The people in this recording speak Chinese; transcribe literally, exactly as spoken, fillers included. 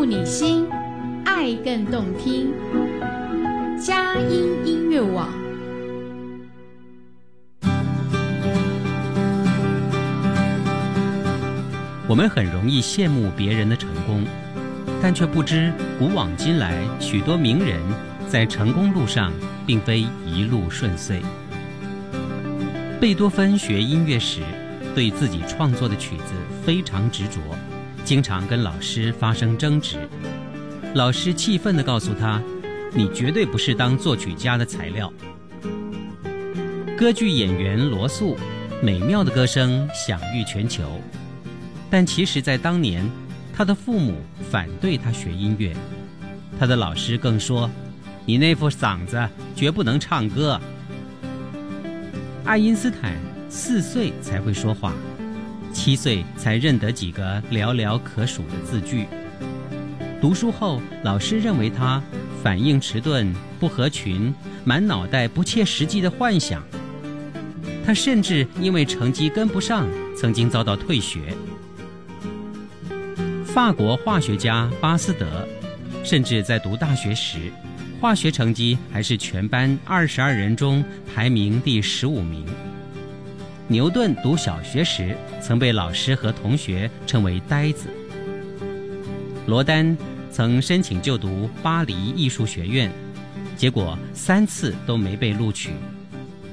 你心，爱更动听。佳音音乐网。 我们很容易羡慕别人的成功，但却不知古往今来许多名人在成功路上并非一路顺遂。贝多芬学音乐时，对自己创作的曲子非常执着，经常跟老师发生争执。老师气愤地告诉他：你绝对不是当作曲家的材料。歌剧演员罗素美妙的歌声享誉全球，但其实在当年，他的父母反对他学音乐，他的老师更说：你那副嗓子绝不能唱歌。爱因斯坦四岁才会说话，七岁才认得几个寥寥可数的字句。读书后，老师认为他反应迟钝、不合群，满脑袋不切实际的幻想。他甚至因为成绩跟不上，曾经遭到退学。法国化学家巴斯德，甚至在读大学时，化学成绩还是全班二十二人中排名第十五名。牛顿读小学时，曾被老师和同学称为呆子。罗丹曾申请就读巴黎艺术学院，结果三次都没被录取。